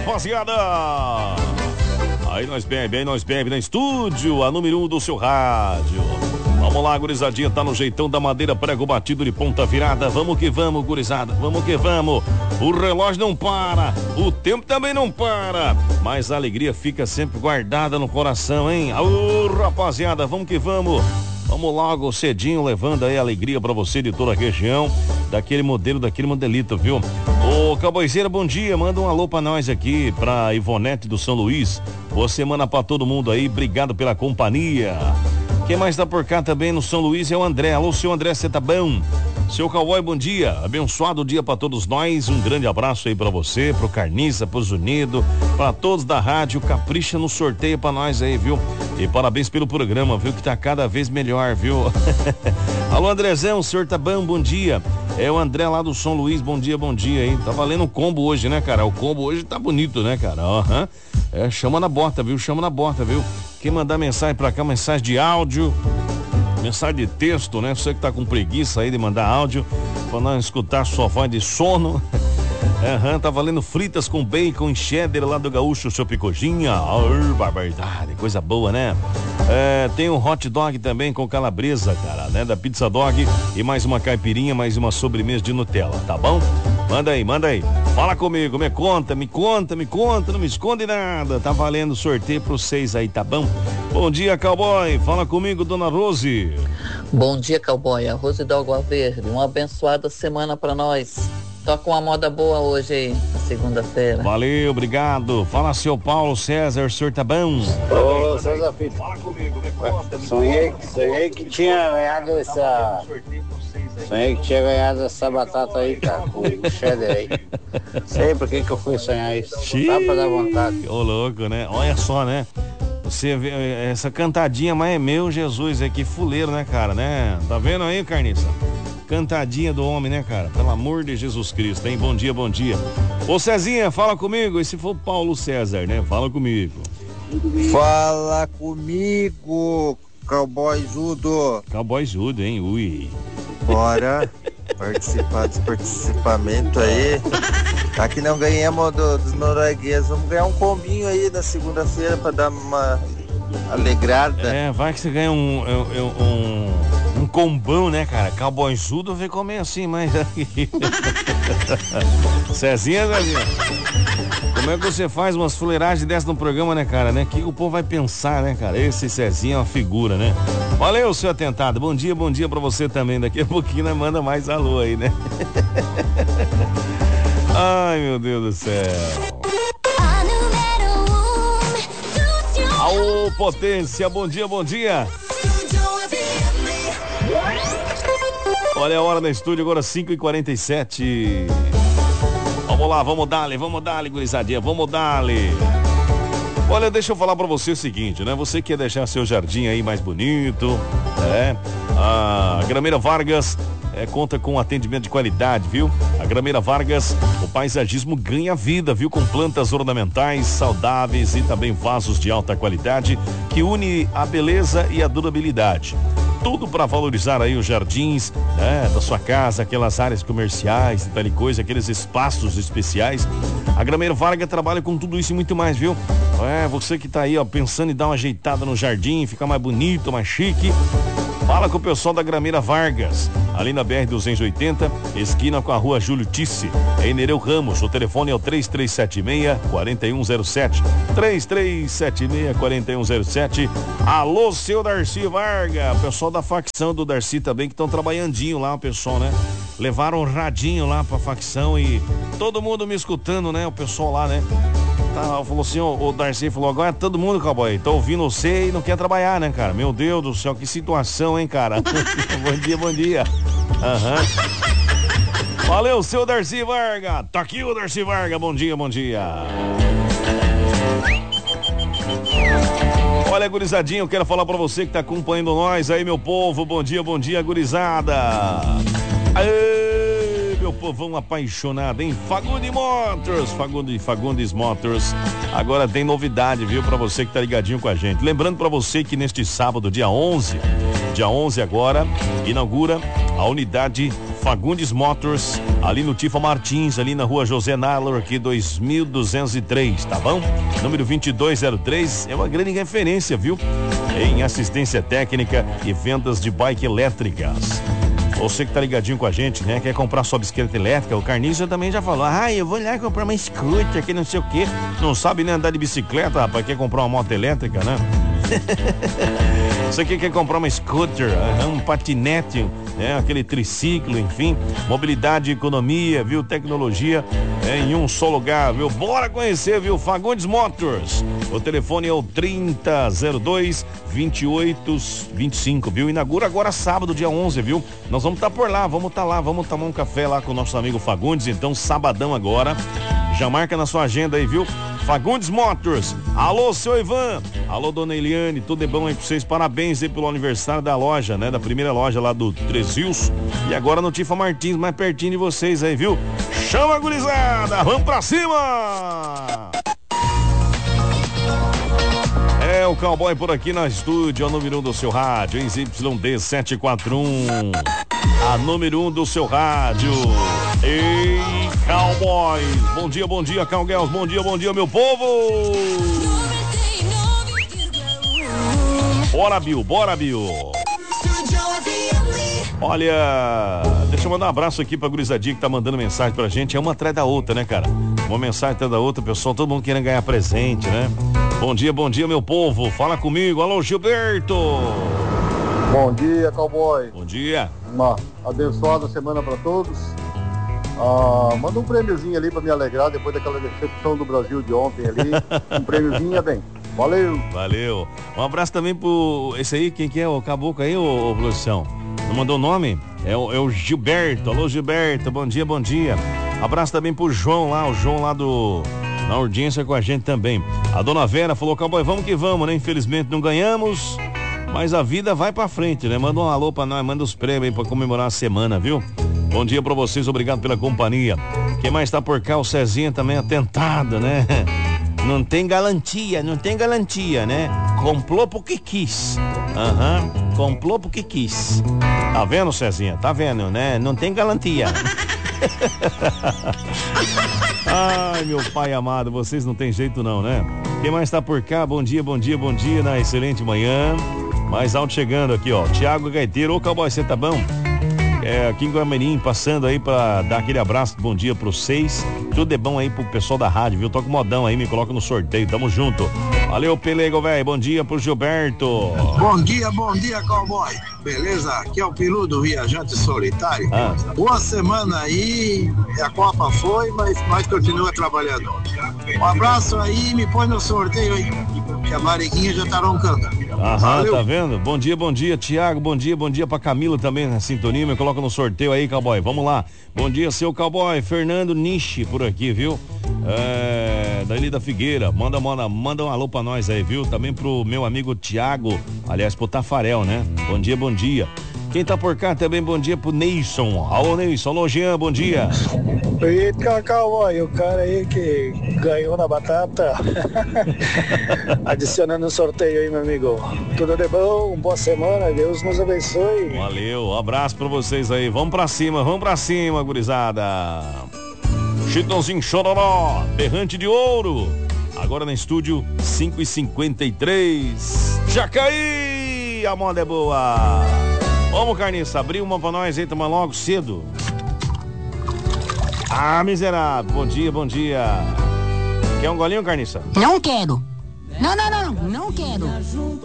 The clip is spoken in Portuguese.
rapaziada! Aí nós bebe na estúdio, a número 1 do seu rádio. Vamos lá, gurizadinha, tá no jeitão da madeira, prego batido de ponta virada. Vamos que vamos, gurizada, vamos que vamos. O relógio não para, o tempo também não para, mas a alegria fica sempre guardada no coração, hein? Ô, rapaziada, vamos que vamos. Vamos logo cedinho, levando aí a alegria pra você de toda a região, daquele modelo, daquele modelito, viu? Ô, Cowboyzeira, bom dia, manda um alô pra nós aqui, pra Ivonete do São Luís. Boa semana pra todo mundo aí, obrigado pela companhia. Quem mais tá por cá também no São Luís é o André. Alô, seu André, você tá bom? Seu Cowboy, bom dia. Abençoado dia pra todos nós. Um grande abraço aí pra você, pro Carniça, pro Zunido, pra todos da rádio. Capricha no sorteio pra nós aí, viu? E parabéns pelo programa, viu? Que tá cada vez melhor, viu? Alô, Andrezão, o senhor tá bom? Bom dia. É o André lá do São Luís, bom dia, hein? Tá valendo um combo hoje, né, cara? O combo hoje tá bonito, né, cara? Aham. É, chama na bota, viu? Quem mandar mensagem pra cá, mensagem de áudio, mensagem de texto, né? Você que tá com preguiça aí de mandar áudio, pra não escutar sua voz de sono. Tá valendo fritas com bacon e cheddar lá do Gaúcho, seu Picojinha. Barbaridade, coisa boa, né? Tem um hot dog também com calabresa, cara, né? Da Pizza Dog, e mais uma caipirinha, mais uma sobremesa de Nutella, tá bom? Manda aí. Fala comigo, me conta, não me esconde nada. Tá valendo sorteio pra vocês aí, tá bom? Bom dia, Cowboy. Fala comigo, dona Rose. Bom dia, Cowboy. A Rose da Água Verde. Uma abençoada semana pra nós. Toca uma moda boa hoje aí, na segunda-feira. Valeu, obrigado. Fala, seu Paulo César, o senhor tá bom? Ô, César Filho. Fala comigo, me conta. Sonhei que tinha ganhado essa... Sonhei que tinha ganhado essa batata aí, cara, com o cheddar aí. Sei por que eu fui sonhar isso. Dá pra dar vontade. Ô, louco, né? Olha só, né? Você vê essa cantadinha, mas é meu Jesus, é que fuleiro, né, cara, né? Tá vendo aí, Carniça? Cantadinha do homem, né, cara? Pelo amor de Jesus Cristo, hein? Bom dia. Ô, Cezinha, fala comigo. Esse foi o Paulo César, né? Fala comigo. Fala comigo, Cowboy Judo. Cowboy Judo, hein? Ui. Bora participar desse participamento aí. Tá que não ganhamos dos noruegueses. Vamos ganhar um combinho aí na segunda-feira pra dar uma alegrada. Vai que você ganha um combão, né, cara? Cowboy Judo vem comer assim, mas... Cezinha, como é que você faz umas fuleiragens dessas no programa, né, cara, né? Que o povo vai pensar, né, cara? Esse Cezinha é uma figura, né? Valeu, seu atentado. Bom dia pra você também. Daqui a pouquinho nós manda mais alô aí, né? Ai, meu Deus do céu. Aô, potência, bom dia. Olha a hora no estúdio, agora 5h47. Vamos lá, vamos dar-lhe, gurizadinha, vamos dar-lhe. Olha, deixa eu falar pra você o seguinte, né? Você quer deixar seu jardim aí mais bonito, né? A Grameira Vargas conta com atendimento de qualidade, viu? A Grameira Vargas, o paisagismo ganha vida, viu? Com plantas ornamentais saudáveis e também vasos de alta qualidade que une a beleza e a durabilidade. Tudo para valorizar aí os jardins, né, da sua casa, aquelas áreas comerciais e tal coisa, aqueles espaços especiais. A Grameira Vargas trabalha com tudo isso e muito mais, viu? Você que tá aí, ó, pensando em dar uma ajeitada no jardim, ficar mais bonito, mais chique, fala com o pessoal da Grameira Vargas, ali na BR-280, esquina com a rua Júlio Tisse, em Nereu Ramos. O telefone é o 3376-4107. 3376-4107. Alô, seu Darcy Vargas. Pessoal da facção do Darcy também, que estão trabalhandinho lá, o pessoal, né? Levaram um radinho lá pra facção e todo mundo me escutando, né? O pessoal lá, né? Falou assim, o Darcy falou, agora todo mundo, Cowboy, tá ouvindo você e não quer trabalhar, né, cara? Meu Deus do céu, que situação, hein, cara? Bom dia. Valeu, seu Darcy Vargas. Tá aqui o Darcy Vargas, bom dia. Olha, gurizadinha, eu quero falar pra você que tá acompanhando nós aí, meu povo. Bom dia, gurizada. Aê, meu povão apaixonado, hein? Fagundes Motors. Agora tem novidade, viu? Pra você que tá ligadinho com a gente. Lembrando pra você que neste sábado, dia 11 agora, inaugura a unidade Fagundes Motors ali no Tifa Martins, ali na rua José Nallor, aqui 2203, tá bom? Número 2203, é uma grande referência, viu? Em assistência técnica e vendas de bike elétricas. Você que tá ligadinho com a gente, né? Quer comprar sua bicicleta elétrica? O Carniça também já falou. Eu vou lá comprar uma scooter que não sei o quê. Não sabe nem andar de bicicleta, rapaz. Quer comprar uma moto elétrica, né? Você que quer comprar uma scooter, um patinete, aquele triciclo, enfim, mobilidade e economia, viu? Tecnologia em um só lugar, viu? Bora conhecer, viu? Fagundes Motors. O telefone é o 3002-2825, viu? Inaugura agora sábado, dia 11, viu? Nós vamos estar por lá, vamos tomar um café lá com o nosso amigo Fagundes, então sabadão agora. Já marca na sua agenda aí, viu? Fagundes Motors. Alô, seu Ivan. Alô, dona Eliane. Tudo é bom aí pra vocês? Parabéns aí pelo aniversário da loja, né? Da primeira loja lá do Três Rios. E agora no Tifa Martins, mais pertinho de vocês aí, viu? Chama a gurizada. Vamos pra cima! É o Cowboy por aqui na estúdio, a número 1 do seu rádio, em ZYD 741. A número 1 do seu rádio. Ei, Cowboys. Bom dia, Cowgirls. Bom dia, meu povo. Bora, Bill. Olha, deixa eu mandar um abraço aqui pra gurizadinha que tá mandando mensagem pra gente. É uma atrás da outra, né, cara? Uma mensagem atrás da outra, pessoal. Todo mundo querendo ganhar presente, né? Bom dia, meu povo. Fala comigo. Alô, Gilberto. Bom dia, Cowboy. Bom dia. Uma abençoada semana pra todos. Manda um prêmiozinho ali pra me alegrar depois daquela decepção do Brasil de ontem ali. Um prêmiozinho é bem. Valeu. Um abraço também pro... Esse aí, quem que é? O caboclo aí, ô produção? Não mandou o nome? É o Gilberto. Alô, Gilberto. Bom dia. Abraço também pro João lá na audiência com a gente também. A dona Vera falou, Cowboy, vamos que vamos, né? Infelizmente não ganhamos, mas a vida vai pra frente, né? Manda um alô pra nós, manda os prêmios aí pra comemorar a semana, viu? Bom dia pra vocês, obrigado pela companhia. Quem mais tá por cá? O Cezinha também atentado, né? Não tem garantia, né? Comprou porque quis. Comprou porque quis. Tá vendo, Cezinha? Tá vendo, né? Não tem garantia. Ai, meu pai amado, vocês não tem jeito não, né? Quem mais tá por cá? Bom dia, na excelente manhã. Mais alto chegando aqui, ó. Tiago Gaiteiro. Ô, Cowboy, você tá bom? Aqui em Guamirim, passando aí pra dar aquele abraço, bom dia pros 6. Tudo é bom aí pro pessoal da rádio, viu? Toca o modão aí, me coloca no sorteio, tamo junto. Valeu, Pelego, velho. Bom dia pro Gilberto. Bom dia, Cowboy. Beleza? Aqui é o Peludo Viajante Solitário. Boa semana aí. A Copa foi, mas nós continuamos trabalhando. Um abraço aí, me põe no sorteio aí, que a barriguinha já tá roncando. Valeu. Tá vendo? Bom dia, Tiago. Bom dia pra Camila também na sintonia. Me coloca no sorteio aí, Cowboy. Vamos lá. Bom dia, seu Cowboy. Fernando Nishi por aqui, viu? Dali da Figueira. Manda um alô pra nós aí, viu? Também pro meu amigo Tiago. Aliás, pro Tafarel, né? Bom dia. Quem tá por cá também, bom dia pro Neison. Alô, Neison. Alô, Jean, bom dia. Eita, Cowboy, o cara aí que ganhou na batata. Adicionando o sorteio aí, meu amigo. Tudo de bom, boa semana, Deus nos abençoe. Valeu, um abraço pra vocês aí. Vamos pra cima, gurizada. Chitãozinho Chororó, Berrante de Ouro. Agora no estúdio 5h53. Jacaí, a moda é boa. Vamos, Carniça, abrir uma pra nós aí, toma logo cedo. Miserável, bom dia. Quer um golinho, Carniça? Não quero. Não quero.